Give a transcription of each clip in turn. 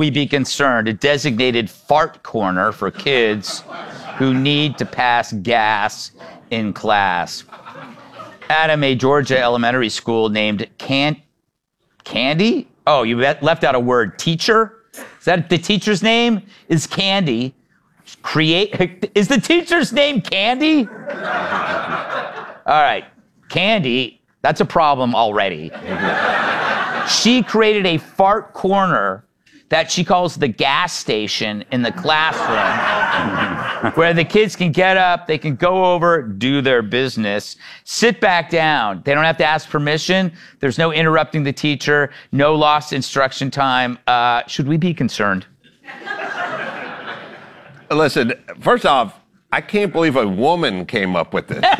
we be concerned? A designated fart corner for kids who need to pass gas in class. Adam, a Georgia elementary school named Candy? Oh, you left out a word. Teacher? Is that the teacher's name? Is Candy. Is the teacher's name Candy? All right. Candy, that's a problem already. She created a fart corner that she calls the gas station in the classroom, where the kids can get up, they can go over, do their business, sit back down. They don't have to ask permission. There's no interrupting the teacher, no lost instruction time. Should we be concerned? Listen, first off, I can't believe a woman came up with this.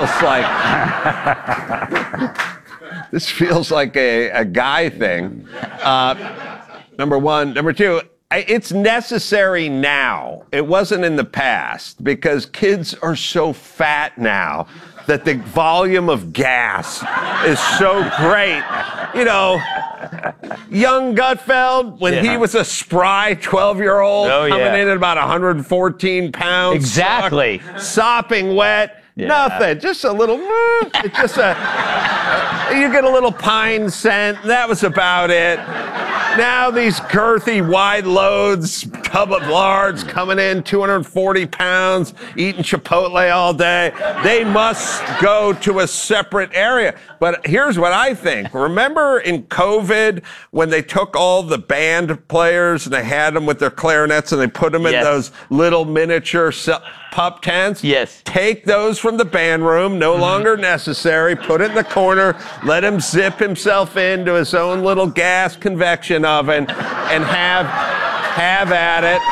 This feels like a guy thing. Number one. Number two, it's necessary now. It wasn't in the past because kids are so fat now that the volume of gas is so great. You know, young Gutfeld, when he was a spry 12-year-old coming in at about 114 pounds. Exactly. Sopping wet. Yeah. Nothing. Just a little, it's just you get a little pine scent. That was about it. Now these girthy, wide loads, tub of lards coming in, 240 pounds, eating Chipotle all day. They must go to a separate area. But here's what I think. Remember in COVID when they took all the band players and they had them with their clarinets and they put them in those little miniature pup tents? Yes. Take those from the band room, no longer necessary, put it in the corner, let him zip himself into his own little gas convection oven and have at it.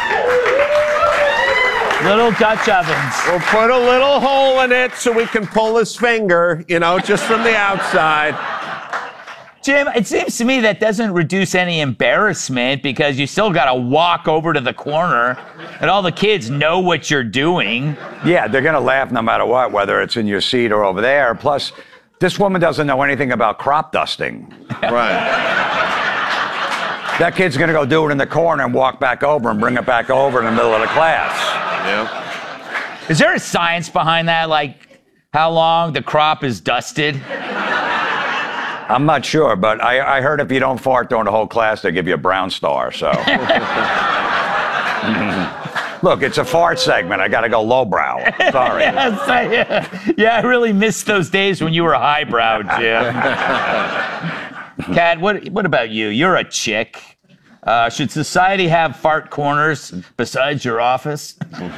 Little Dutch ovens. We'll put a little hole in it so we can pull his finger, you know, just from the outside. Jim, it seems to me that doesn't reduce any embarrassment because you still got to walk over to the corner and all the kids know what you're doing. Yeah, they're going to laugh no matter what, whether it's in your seat or over there. Plus, this woman doesn't know anything about crop dusting. Right. That kid's going to go do it in the corner and walk back over and bring it back over in the middle of the class. Yeah. Is there a science behind that? Like how long the crop is dusted? I'm not sure, but I heard if you don't fart during the whole class, they give you a brown star, so. Look, it's a fart segment. I got to go lowbrow. Sorry. Yeah, I really missed those days when you were highbrow, Jim. Kat, what about you? You're a chick. Should society have fart corners besides your office?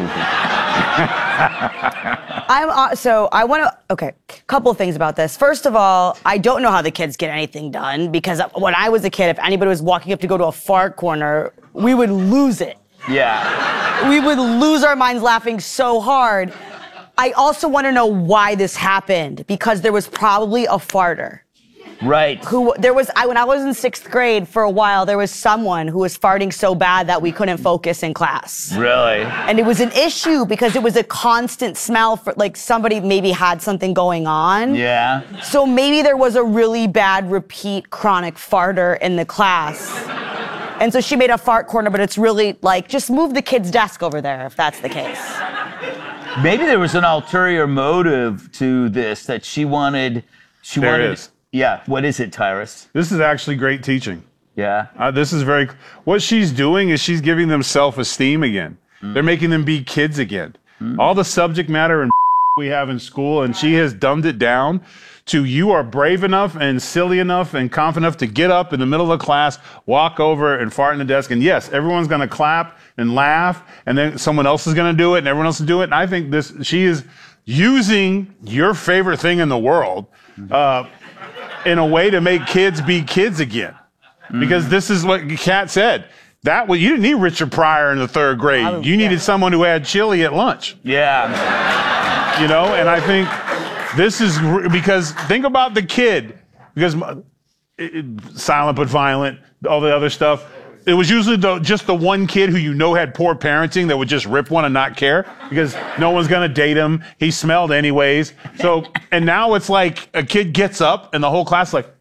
I want to, okay, couple of things about this. First of all, I don't know how the kids get anything done because when I was a kid, if anybody was walking up to go to a fart corner, we would lose it. Yeah. We would lose our minds laughing so hard. I also want to know why this happened because there was probably a farter. Right. When I was in 6th grade for a while, there was someone who was farting so bad that we couldn't focus in class. Really? And it was an issue because it was a constant smell for like somebody maybe had something going on. Yeah. So maybe there was a really bad repeat chronic farter in the class. And so she made a fart corner, but it's really like, just move the kid's desk over there if that's the case. Maybe there was an ulterior motive to this that she wanted. There is. Yeah, what is it, Tyrus? This is actually great teaching. Yeah. What she's doing is she's giving them self-esteem again. They're making them be kids again. All the subject matter and we have in school, and she has dumbed it down to you are brave enough and silly enough and confident enough to get up in the middle of the class, walk over and fart in the desk. And yes, everyone's going to clap and laugh, and then someone else is going to do it, and everyone else will do it. And I think she is using your favorite thing in the world, in a way to make kids be kids again. Because this is what Kat said. You didn't need Richard Pryor in the 3rd grade. You needed someone who had chili at lunch. Yeah. You know, and I think this is because think about the kid, because silent but violent, all the other stuff. It was usually just the one kid who you know had poor parenting that would just rip one and not care because no one's going to date him. He smelled anyways. So, and now it's like a kid gets up and the whole class is like,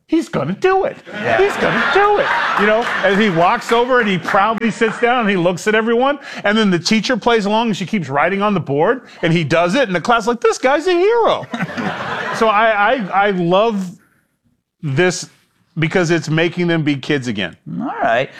he's going to do it. He's going to do it. You know, and he walks over and he proudly sits down and he looks at everyone. And then the teacher plays along and she keeps writing on the board and he does it. And the class is like, this guy's a hero. So I love this because it's making them be kids again. All right.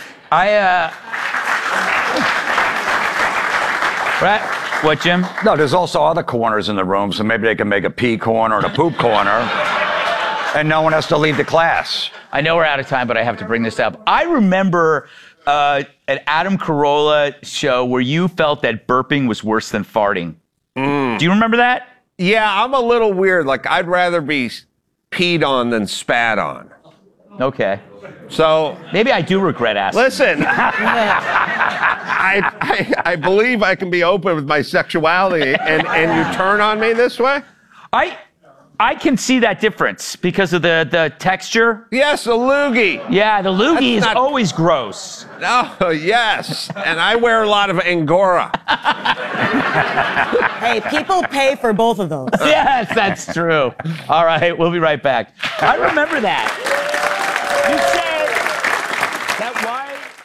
Right. What, Jim? No, there's also other corners in the room, so maybe they can make a pee corner and a poop corner. And no one has to leave the class. I know we're out of time, but I have to bring this up. I remember an Adam Carolla show where you felt that burping was worse than farting. Do you remember that? Yeah, I'm a little weird. Like, I'd rather be peed on than spat on. Okay. So maybe I do regret asking. Listen, I believe I can be open with my sexuality, and you turn on me this way? I can see that difference because of the texture. Yes, a loogie. Yeah, the loogie is always gross. Oh, yes. And I wear a lot of Angora. Hey, people pay for both of those. Yes, that's true. All right, we'll be right back. I remember that. You said that why...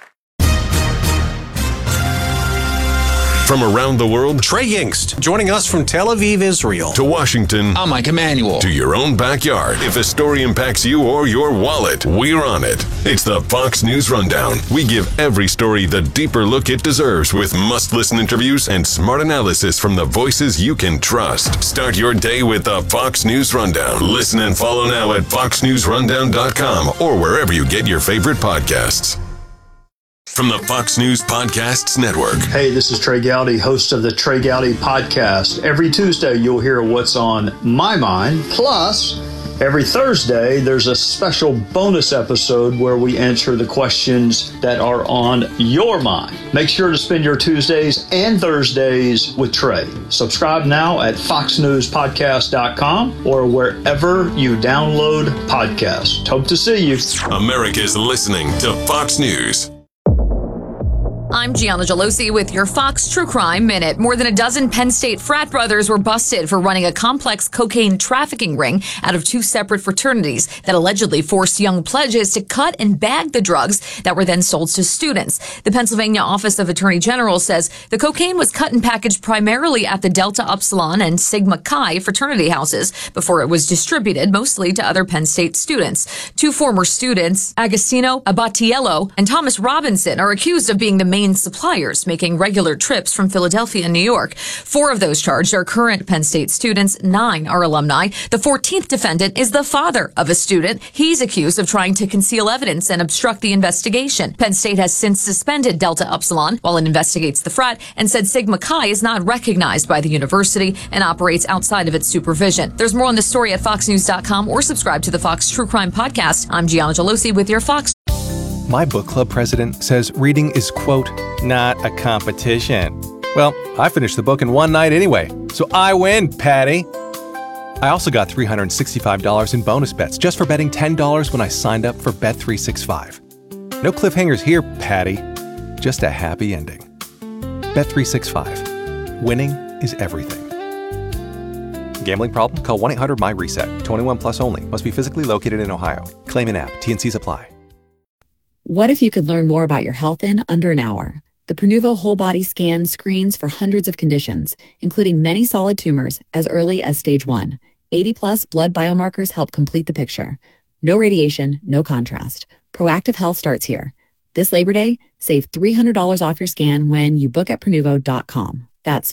From around the world, Trey Yingst, joining us from Tel Aviv, Israel. To Washington, I'm Mike Emanuel. To your own backyard. If a story impacts you or your wallet, we're on it. It's the Fox News Rundown. We give every story the deeper look it deserves with must-listen interviews and smart analysis from the voices you can trust. Start your day with the Fox News Rundown. Listen and follow now at foxnewsrundown.com or wherever you get your favorite podcasts. From the Fox News Podcasts Network. Hey, this is Trey Gowdy, host of the Trey Gowdy Podcast. Every Tuesday, you'll hear what's on my mind. Plus, every Thursday, there's a special bonus episode where we answer the questions that are on your mind. Make sure to spend your Tuesdays and Thursdays with Trey. Subscribe now at foxnewspodcast.com or wherever you download podcasts. Hope to see you. America's listening to Fox News. I'm Gianna Gelosi with your Fox True Crime Minute. More than a dozen Penn State frat brothers were busted for running a complex cocaine trafficking ring out of two separate fraternities that allegedly forced young pledges to cut and bag the drugs that were then sold to students. The Pennsylvania Office of Attorney General says the cocaine was cut and packaged primarily at the Delta Upsilon and Sigma Chi fraternity houses before it was distributed mostly to other Penn State students. Two former students, Agostino Abatiello and Thomas Robinson, are accused of being the main suppliers, making regular trips from Philadelphia and New York. 4 of those charged are current Penn State students. 9 are alumni. The 14th defendant is the father of a student. He's accused of trying to conceal evidence and obstruct the investigation. Penn State has since suspended Delta Upsilon while it investigates the frat and said Sigma Chi is not recognized by the university and operates outside of its supervision. There's more on this story at foxnews.com or subscribe to the Fox True Crime Podcast. I'm Gianna Gelosi with your Fox. My book club president says reading is, quote, not a competition. Well, I finished the book in one night anyway, so I win, Patty. I also got $365 in bonus bets just for betting $10 when I signed up for Bet365. No cliffhangers here, Patty. Just a happy ending. Bet365. Winning is everything. Gambling problem? Call 1-800-MY-RESET. 21 plus only. Must be physically located in Ohio. Claim an app. T&Cs apply. What if you could learn more about your health in under an hour? The Prenuvo Whole Body Scan screens for hundreds of conditions, including many solid tumors as early as stage 1. 80-plus blood biomarkers help complete the picture. No radiation, no contrast. Proactive health starts here. This Labor Day, save $300 off your scan when you book at Prenuvo.com. That's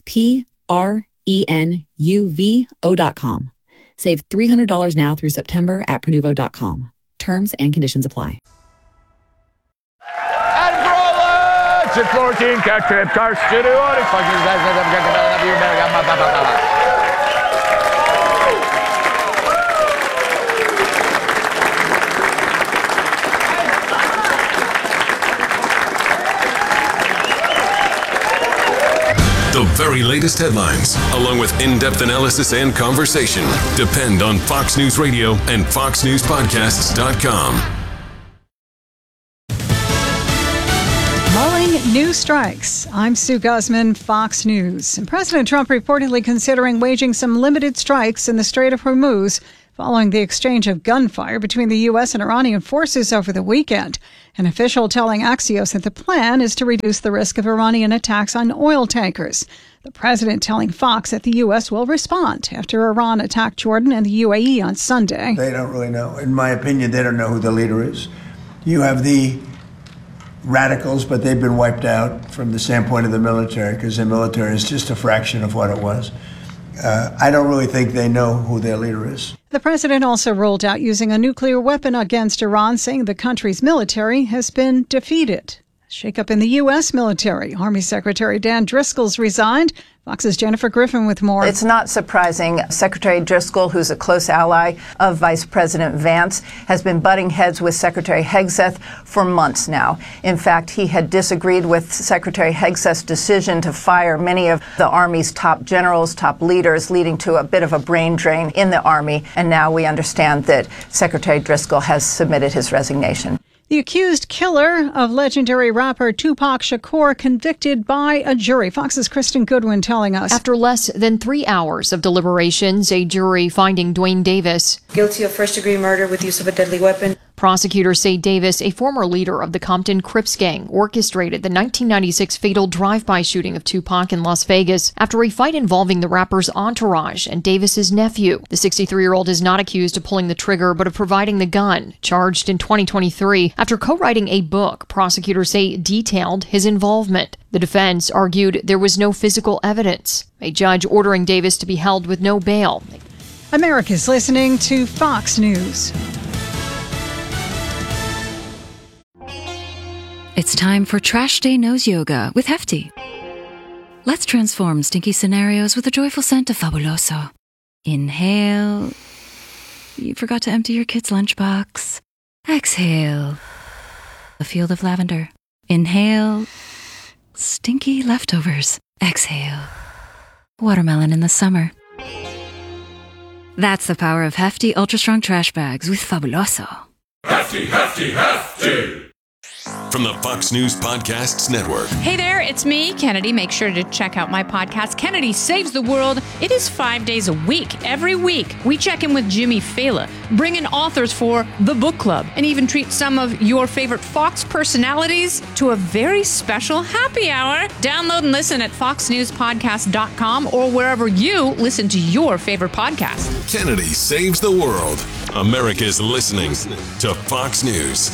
Prenuvo.com. Save $300 now through September at Prenuvo.com. Terms and conditions apply. At 14, car trip, car studio. The very latest headlines, along with in-depth analysis and conversation, depend on Fox News Radio and foxnewspodcasts.com. New strikes. I'm Sue Guzman, Fox News. And President Trump reportedly considering waging some limited strikes in the Strait of Hormuz following the exchange of gunfire between the U.S. and Iranian forces over the weekend. An official telling Axios that the plan is to reduce the risk of Iranian attacks on oil tankers. The president telling Fox that the U.S. will respond after Iran attacked Jordan and the UAE on Sunday. They don't really know. In my opinion, they don't know who the leader is. You have the radicals, but they've been wiped out from the standpoint of the military because the military is just a fraction of what it was. I don't really think they know who their leader is. The president also ruled out using a nuclear weapon against Iran, saying the country's military has been defeated. Shakeup in the U.S. military. Army Secretary Dan Driscoll's resigned. Fox's Jennifer Griffin with more. It's not surprising. Secretary Driscoll, who's a close ally of Vice President Vance, has been butting heads with Secretary Hegseth for months now. In fact, he had disagreed with Secretary Hegseth's decision to fire many of the Army's top generals, top leaders, leading to a bit of a brain drain in the Army. And now we understand that Secretary Driscoll has submitted his resignation. The accused killer of legendary rapper Tupac Shakur convicted by a jury. Fox's Kristen Goodwin telling us. After less than 3 hours of deliberations, a jury finding Dwayne Davis guilty of first-degree murder with use of a deadly weapon. Prosecutors say Davis, a former leader of the Compton Crips gang, orchestrated the 1996 fatal drive-by shooting of Tupac in Las Vegas after a fight involving the rapper's entourage and Davis's nephew. The 63-year-old is not accused of pulling the trigger, but of providing the gun, charged in 2023 after co-writing a book prosecutors say detailed his involvement. The defense argued there was no physical evidence. A judge ordering Davis to be held with no bail. America's listening to Fox News. It's time for Trash Day Nose Yoga with Hefty. Let's transform stinky scenarios with the joyful scent of Fabuloso. Inhale. You forgot to empty your kid's lunchbox. Exhale. A field of lavender. Inhale. Stinky leftovers. Exhale. Watermelon in the summer. That's the power of Hefty Ultra Strong Trash Bags with Fabuloso. Hefty, hefty, hefty! From the Fox News Podcasts Network. Hey there, it's me, Kennedy. Make sure to check out my podcast, Kennedy Saves the World. It is 5 days a week. Every week, we check in with Jimmy Fallon, bring in authors for the book club, and even treat some of your favorite Fox personalities to a very special happy hour. Download and listen at foxnewspodcast.com or wherever you listen to your favorite podcast. Kennedy Saves the World. America's listening to Fox News.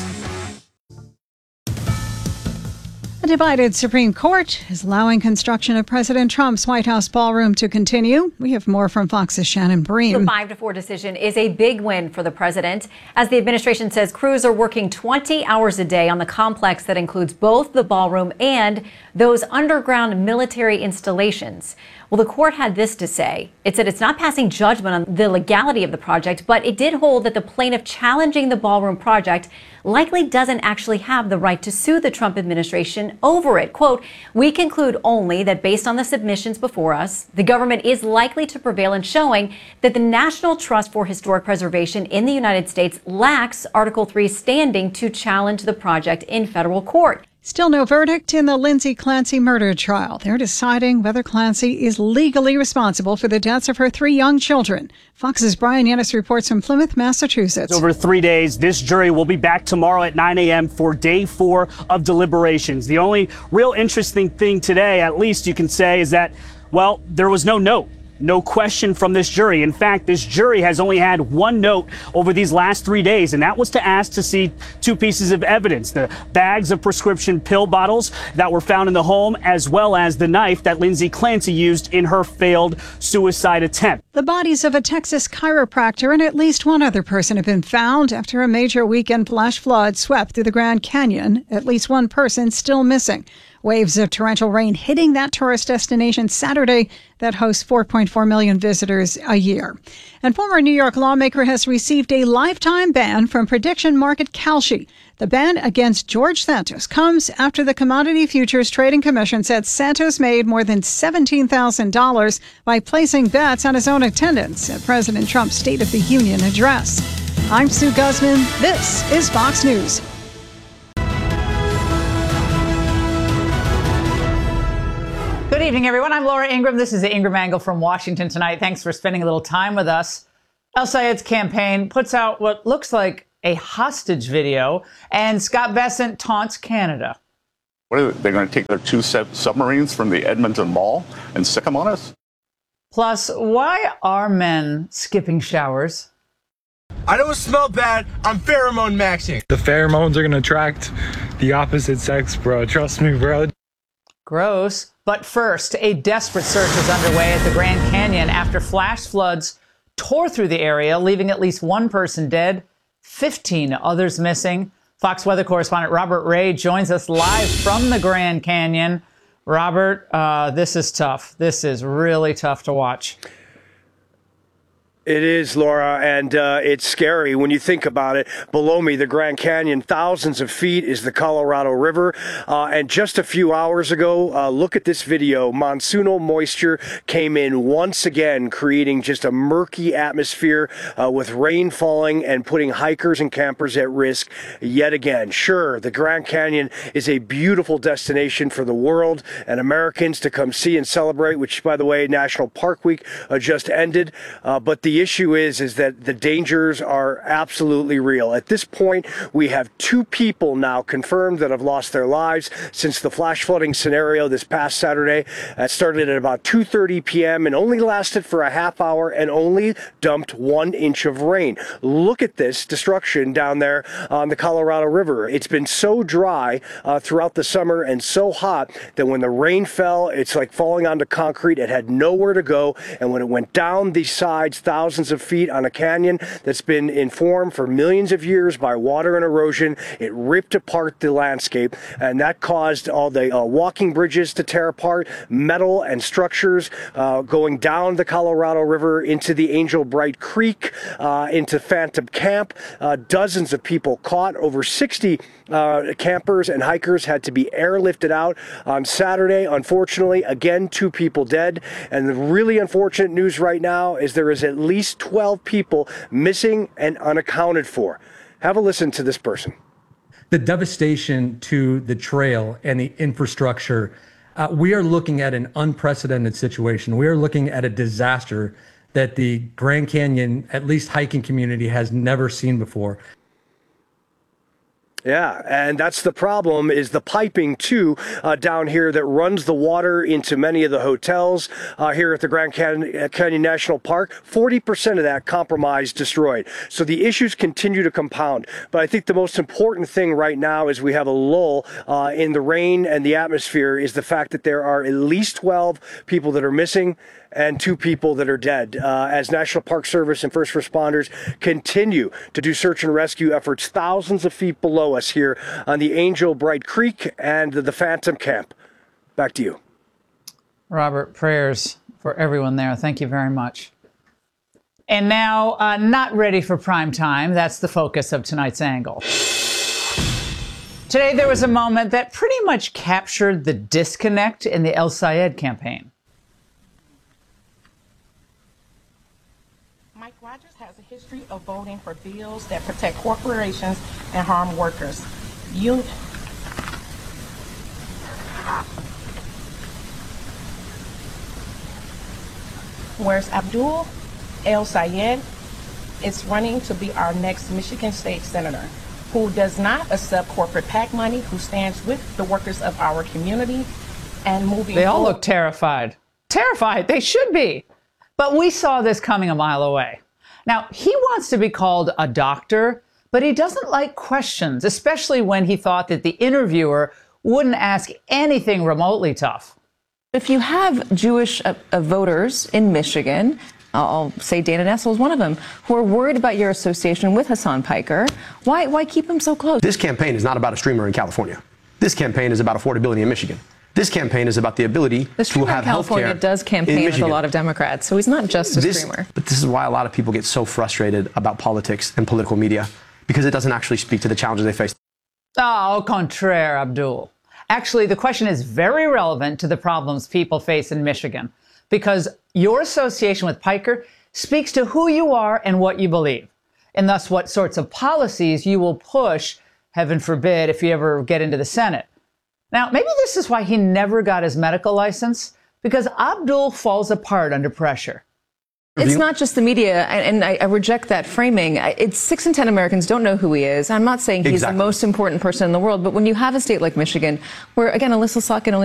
A divided Supreme Court is allowing construction of President Trump's White House ballroom to continue. We have more from Fox's Shannon Bream. The 5-4 decision is a big win for the president, as the administration says crews are working 20 hours a day on the complex that includes both the ballroom and those underground military installations. Well, the court had this to say. It said it's not passing judgment on the legality of the project, but it did hold that the plaintiff challenging the ballroom project likely doesn't actually have the right to sue the Trump administration over it. Quote, we conclude only that based on the submissions before us, the government is likely to prevail in showing that the National Trust for Historic Preservation in the United States lacks Article 3 standing to challenge the project in federal court. Still no verdict in the Lindsay Clancy murder trial. They're deciding whether Clancy is legally responsible for the deaths of her 3 young children. Fox's Brian Yannis reports from Plymouth, Massachusetts. Over 3 days, this jury will be back tomorrow at 9 a.m. for day 4 of deliberations. The only real interesting thing today, at least you can say, is that, well, there was no note. No question from this jury. In fact, this jury has only had one note over these last 3 days, and that was to ask to see 2 pieces of evidence: the bags of prescription pill bottles that were found in the home, as well as the knife that Lindsay Clancy used in her failed suicide attempt. The bodies of a Texas chiropractor and at least one other person have been found after a major weekend flash flood swept through the Grand Canyon. At least one person still missing. Waves of torrential rain hitting that tourist destination Saturday that hosts 4.4 million visitors a year. And former New York lawmaker has received a lifetime ban from prediction market Kalshi. The ban against George Santos comes after the Commodity Futures Trading Commission said Santos made more than $17,000 by placing bets on his own attendance at President Trump's State of the Union address. I'm Sue Guzman. This is Fox News. Good evening, everyone. I'm Laura Ingraham. This is the Ingraham Angle from Washington tonight. Thanks for spending a little time with us. El-Sayed's campaign puts out what looks like a hostage video, and Scott Bessent taunts Canada. What are they going to take their 2 submarines from the Edmonton Mall and stick them on us? Plus, why are men skipping showers? I don't smell bad. I'm pheromone maxing. The pheromones are going to attract the opposite sex, bro. Trust me, bro. Gross. But first, a desperate search is underway at the Grand Canyon after flash floods tore through the area, leaving at least 1 person dead, 15 others missing. Fox weather correspondent Robert Ray joins us live from the Grand Canyon. Robert, this is tough. This is really tough to watch. It is, Laura, and it's scary when you think about it. Below me, the Grand Canyon, thousands of feet, is the Colorado River. And just a few hours ago, look at this video. Monsoonal moisture came in once again, creating just a murky atmosphere with rain falling and putting hikers and campers at risk yet again. Sure, the Grand Canyon is a beautiful destination for the world and Americans to come see and celebrate, which, by the way, National Park Week just ended. But the issue is that the dangers are absolutely real. At this point, we have 2 people now confirmed that have lost their lives since the flash flooding scenario this past Saturday. It started at about 2:30 p.m. and only lasted for a half hour and only dumped 1 inch of rain. Look at this destruction down there on the Colorado River. It's been so dry throughout the summer and so hot that when the rain fell, it's like falling onto concrete. It had nowhere to go, and when it went down these sides, thousands of feet on a canyon that's been informed for millions of years by water and erosion, it ripped apart the landscape, and that caused all the walking bridges to tear apart, metal and structures going down the Colorado River into the Angel Bright Creek, into Phantom Camp. Dozens of people caught. Over 60 campers and hikers had to be airlifted out on Saturday. Unfortunately, again, 2 people dead. And the really unfortunate news right now is there is at least 12 people missing and unaccounted for. Have a listen to this person. The devastation to the trail and the infrastructure, we are looking at an unprecedented situation. We are looking at a disaster that the Grand Canyon, at least hiking community, has never seen before. Yeah, and that's the problem, is the piping, too, down here that runs the water into many of the hotels here at the Grand Canyon National Park. 40% of that compromised, destroyed. So the issues continue to compound. But I think the most important thing right now is we have a lull in the rain and the atmosphere is the fact that there are at least 12 people that are missing and 2 people that are dead as National Park Service and first responders continue to do search and rescue efforts thousands of feet below us here on the Angel Bright Creek and the Phantom Camp. Back to you. Robert, prayers for everyone there. Thank you very much. And now, not ready for prime time. That's the focus of tonight's angle. Today, there was a moment that pretty much captured the disconnect in the El-Sayed campaign. Mike Rogers has a history of voting for bills that protect corporations and harm workers. Whereas Abdul El-Sayed is running to be our next Michigan State Senator, who does not accept corporate PAC money, who stands with the workers of our community and moving They all look terrified. Terrified. They should be. But we saw this coming a mile away. Now, he wants to be called a doctor, but he doesn't like questions, especially when he thought that the interviewer wouldn't ask anything remotely tough. If you have Jewish voters in Michigan, I'll say Dana Nessel is one of them, who are worried about your association with Hassan Piker, why keep him so close? This campaign is not about a streamer in California. This campaign is about affordability in Michigan. This campaign is about the ability to have California health care does campaign with a lot of Democrats, so he's not just a streamer. But this is why a lot of people get so frustrated about politics and political media, because it doesn't actually speak to the challenges they face. Au contraire, Abdul. Actually, the question is very relevant to the problems people face in Michigan, because your association with Piker speaks to who you are and what you believe, and thus what sorts of policies you will push, heaven forbid, if you ever get into the Senate. Now, maybe this is why he never got his medical license, because Abdul falls apart under pressure. It's not just the media, and I reject that framing. It's 6 in 10 Americans don't know who he is. I'm not saying he's the most important person in the world, but when you have a state like Michigan, where, again, Alyssa Slotkin only